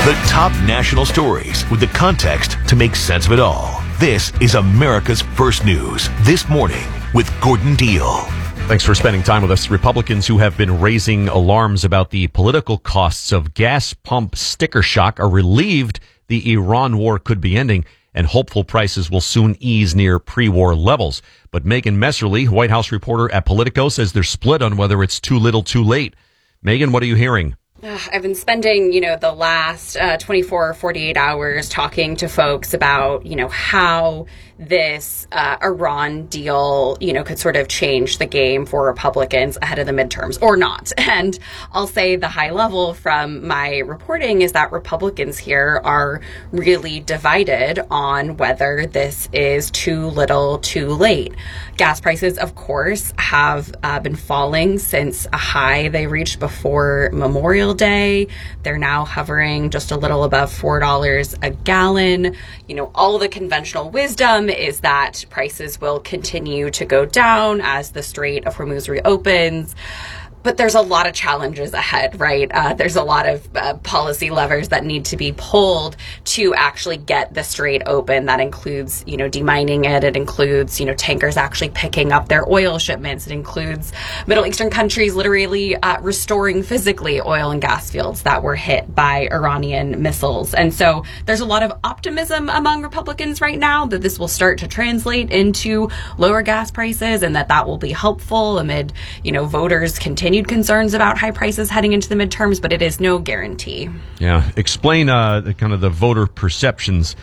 The top national stories with the context to make sense of it all. This is America's First News This Morning with Gordon Deal. Thanks for spending time with us. Republicans who have been raising alarms about the political costs of gas pump sticker shock are relieved the Iran war could be ending and hopeful prices will soon ease near pre-war levels. But Megan Messerly, White House reporter at Politico, says they're split on whether it's too little too late. Megan, what are you hearing? I've been spending, the last 24 or 48 hours talking to folks about, how this Iran deal, could sort of change the game for Republicans ahead of the midterms or not. And I'll say the high level from my reporting is that Republicans here are really divided on whether this is too little too late. Gas prices, of course, have been falling since a high they reached before Memorial Day. They're now hovering just a little above $4 a gallon. All the conventional wisdom is that prices will continue to go down as the Strait of Hormuz reopens. But there's a lot of challenges ahead, right? There's a lot of policy levers that need to be pulled to actually get the strait open. That includes, demining it. It includes, tankers actually picking up their oil shipments. It includes Middle Eastern countries literally restoring physically oil and gas fields that were hit by Iranian missiles. And so there's a lot of optimism among Republicans right now that this will start to translate into lower gas prices and that will be helpful amid, voters' continued concerns about high prices heading into the midterms, but it is no guarantee. Yeah. Explain the voter perceptions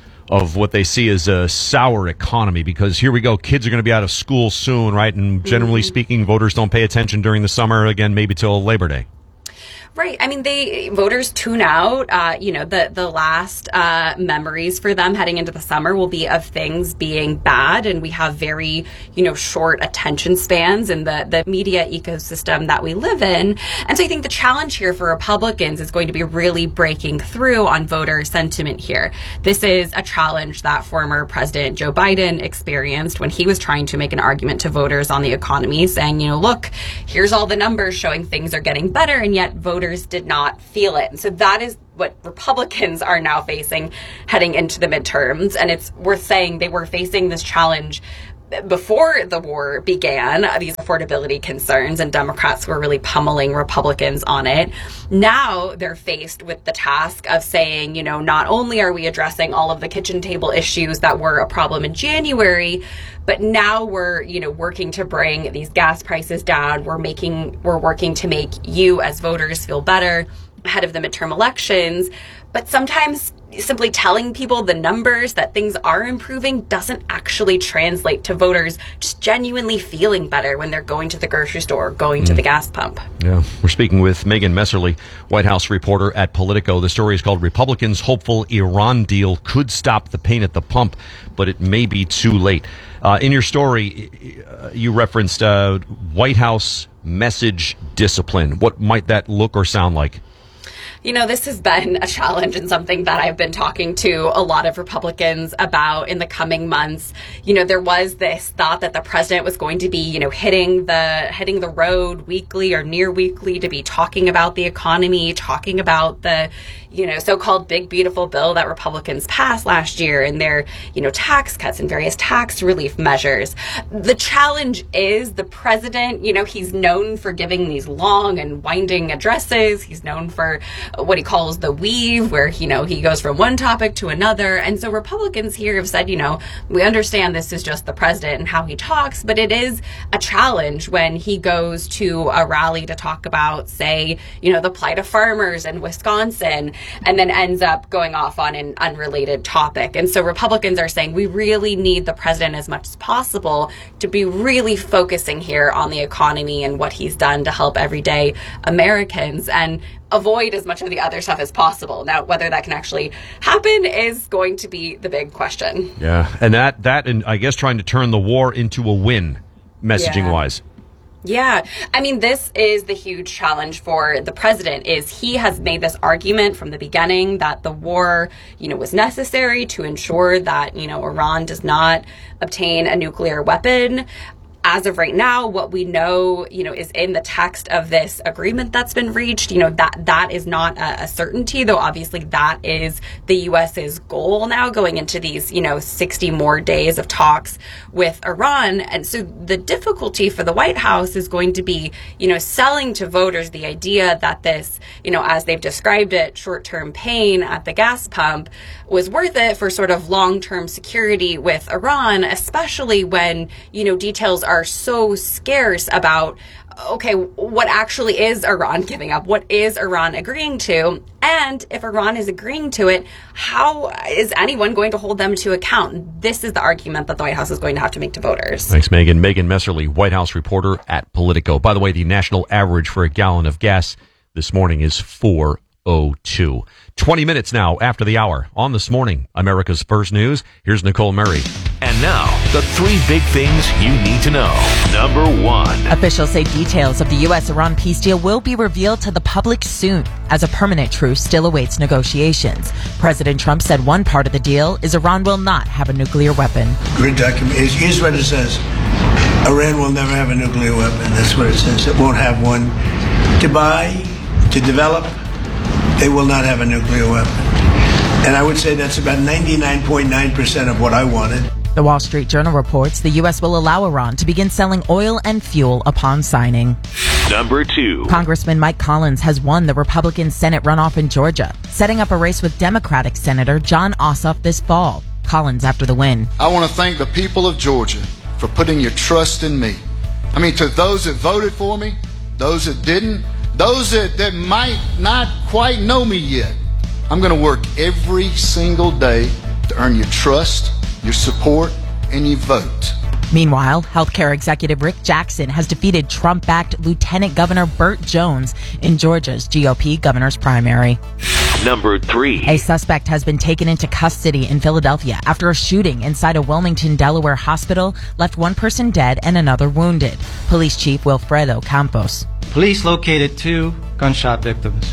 of what they see as a sour economy, because here we go. Kids are going to be out of school soon, right? And generally speaking, voters don't pay attention during the summer, again, maybe till Labor Day. Right. I mean, voters tune out. The last memories for them heading into the summer will be of things being bad, and we have very, short attention spans in the media ecosystem that we live in. And so I think the challenge here for Republicans is going to be really breaking through on voter sentiment here. This is a challenge that former President Joe Biden experienced when he was trying to make an argument to voters on the economy, saying, look, here's all the numbers showing things are getting better, and yet voters did not feel it. And so that is what Republicans are now facing heading into the midterms. And it's worth saying they were facing this challenge before the war began, these affordability concerns, and Democrats were really pummeling Republicans on it. Now they're faced with the task of saying, not only are we addressing all of the kitchen table issues that were a problem in January, but now we're, working to bring these gas prices down. We're working to make you as voters feel better ahead of the midterm elections. But sometimes simply telling people the numbers that things are improving doesn't actually translate to voters just genuinely feeling better when they're going to the grocery store, going to the gas pump. Yeah, we're speaking with Megan Messerly, White House reporter at Politico. The story is called Republicans Hopeful Iran Deal Could Stop the Pain at the Pump, but it may be too late. In your story, you referenced White House message discipline. What might that look or sound like? This has been a challenge and something that I've been talking to a lot of Republicans about in the coming months. There was this thought that the president was going to be, hitting the road weekly or near weekly to be talking about the economy, talking about the, so-called big, beautiful bill that Republicans passed last year and their, tax cuts and various tax relief measures. The challenge is the president, he's known for giving these long and winding addresses. He's known for what he calls the weave, where, he goes from one topic to another. And so Republicans here have said, we understand this is just the president and how he talks, but it is a challenge when he goes to a rally to talk about, say, the plight of farmers in Wisconsin, and then ends up going off on an unrelated topic. And so Republicans are saying we really need the president as much as possible to be really focusing here on the economy and what he's done to help everyday Americans, and avoid as much of the other stuff as possible. Now, whether that can actually happen is going to be the big question. Yeah, and that and I guess trying to turn the war into a win, messaging-wise. Yeah. I mean, this is the huge challenge for the president, is he has made this argument from the beginning that the war, was necessary to ensure that, Iran does not obtain a nuclear weapon. as of right now, what we know, is in the text of this agreement that's been reached, that is not a certainty, though obviously that is the U.S.'s goal now going into these, 60 more days of talks with Iran. And so the difficulty for the White House is going to be, selling to voters the idea that this, as they've described it, short-term pain at the gas pump was worth it for sort of long-term security with Iran, especially when, details are so scarce about, okay, what actually is Iran giving up? What is Iran agreeing to? And if Iran is agreeing to it, how is anyone going to hold them to account? This is the argument that the White House is going to have to make to voters. Thanks, Megan. Megan Messerly, White House reporter at Politico. By the way, the national average for a gallon of gas this morning is $4.02. 20 minutes now after the hour on This Morning, America's First News. Here's Nicole Murray. And now, the 3 big things you need to know. Number 1. Officials say details of the U.S.-Iran peace deal will be revealed to the public soon, as a permanent truce still awaits negotiations. President Trump said one part of the deal is Iran will not have a nuclear weapon. Grid document. Here's what it says. Iran will never have a nuclear weapon. That's what it says. It won't have one to buy, to develop. They will not have a nuclear weapon. And I would say that's about 99.9% of what I wanted. The Wall Street Journal reports the U.S. will allow Iran to begin selling oil and fuel upon signing. Number 2. Congressman Mike Collins has won the Republican Senate runoff in Georgia, setting up a race with Democratic Senator Jon Ossoff this fall. Collins after the win. I want to thank the people of Georgia for putting your trust in me. I mean, to those that voted for me, those that didn't, those that might not quite know me yet, I'm going to work every single day to earn your trust, your support, and your vote. Meanwhile, healthcare executive Rick Jackson has defeated Trump-backed Lieutenant Governor Burt Jones in Georgia's GOP governor's primary. Number 3. A suspect has been taken into custody in Philadelphia after a shooting inside a Wilmington, Delaware hospital left one person dead and another wounded. Police Chief Wilfredo Campos. Police located 2 gunshot victims.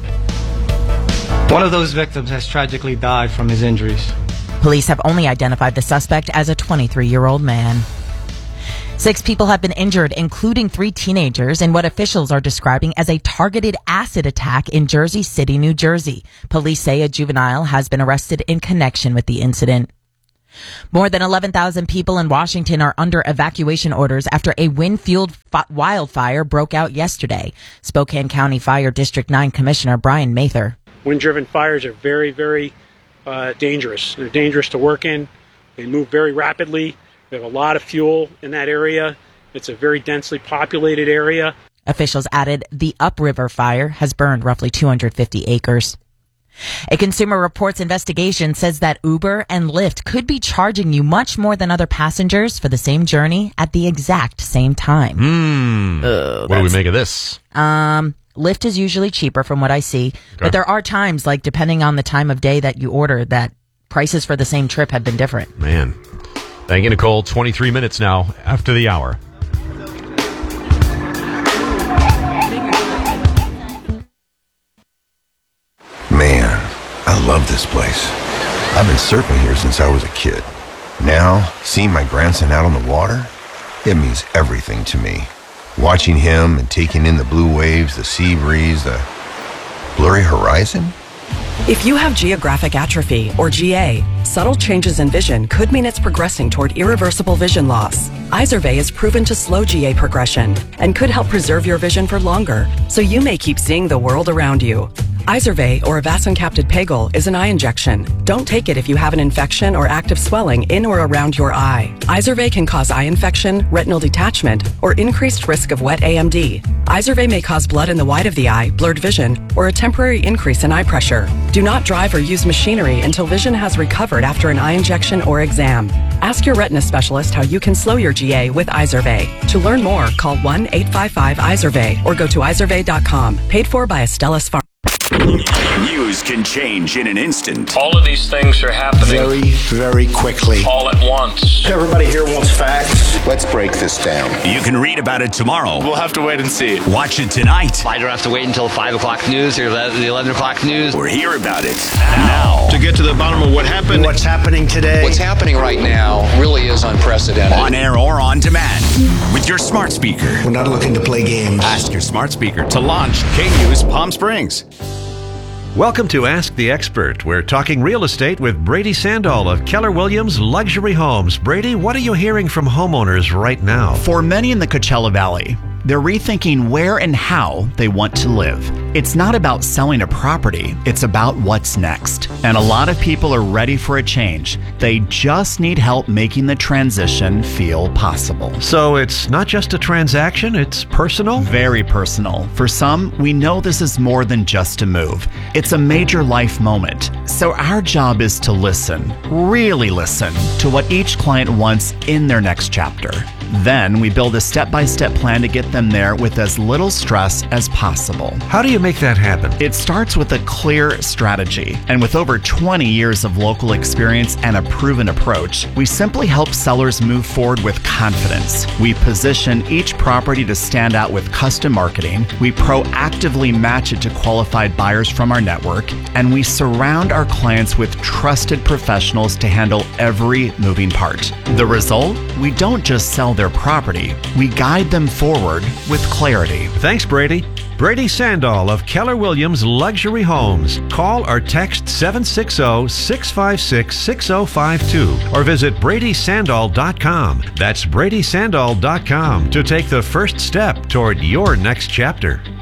One of those victims has tragically died from his injuries. Police have only identified the suspect as a 23-year-old man. 6 people have been injured, including 3 teenagers, in what officials are describing as a targeted acid attack in Jersey City, New Jersey. Police say a juvenile has been arrested in connection with the incident. More than 11,000 people in Washington are under evacuation orders after a wind-fueled wildfire broke out yesterday. Spokane County Fire District 9 Commissioner Brian Mather. Wind-driven fires are very, very dangerous. They're dangerous to work in. They move very rapidly. We have a lot of fuel in that area. It's a very densely populated area. Officials added the Upriver fire has burned roughly 250 acres. A Consumer Reports investigation says that Uber and Lyft could be charging you much more than other passengers for the same journey at the exact same time. What do we make of this? Lyft is usually cheaper from what I see, but there are times, like depending on the time of day that you order, that prices for the same trip have been different. Man. Thank you, Nicole. 23 minutes now after the hour. Man, I love this place. I've been surfing here since I was a kid. Now, seeing my grandson out on the water, it means everything to me. Watching him and taking in the blue waves, the sea breeze, the blurry horizon. If you have geographic atrophy, or GA, subtle changes in vision could mean it's progressing toward irreversible vision loss. Izervay is proven to slow GA progression and could help preserve your vision for longer, so you may keep seeing the world around you. Izervay, or avacincaptad pegol, is an eye injection. Don't take it if you have an infection or active swelling in or around your eye. Izervay can cause eye infection, retinal detachment, or increased risk of wet AMD. Izervay may cause blood in the white of the eye, blurred vision, or a temporary increase in eye pressure. Do not drive or use machinery until vision has recovered after an eye injection or exam. Ask your retina specialist how you can slow your GA with Izervay. To learn more, call 1-855-IZERVAY or go to izervay.com. Paid for by Astellas Pharma. News news can change in an instant. All of these things are happening Very, very quickly. all at once. Everybody here wants facts. Let's break this down. You can read about it tomorrow. We'll have to wait and see. Watch it tonight. I don't have to wait until 5 o'clock news or the 11 o'clock news. Or hear about it now. To get to the bottom of what happened, What's happening today? What's happening right now really is unprecedented. On air or on demand. With your smart speaker. We're not looking to play games. Ask your smart speaker to launch K-News Palm Springs. Welcome to Ask the Expert. We're talking real estate with Brady Sandall of Keller Williams Luxury Homes. Brady, what are you hearing from homeowners right now? For many in the Coachella Valley, they're rethinking where and how they want to live. It's not about selling a property, it's about what's next. And a lot of people are ready for a change. They just need help making the transition feel possible. So it's not just a transaction, it's personal? Very personal. For some, we know this is more than just a move. It's a major life moment. So our job is to listen, really listen, to what each client wants in their next chapter. Then we build a step-by-step plan to get them there with as little stress as possible. How do you make that happen? It starts with a clear strategy. And with over 20 years of local experience and a proven approach, we simply help sellers move forward with confidence. We position each property to stand out with custom marketing. We proactively match it to qualified buyers from our network. And we surround our clients with trusted professionals to handle every moving part. The result? We don't just sell their property, we guide them forward with clarity. Thanks, Brady. Brady Sandall of Keller Williams Luxury Homes. Call or text 760-656-6052 or visit BradySandall.com. That's BradySandall.com to take the first step toward your next chapter.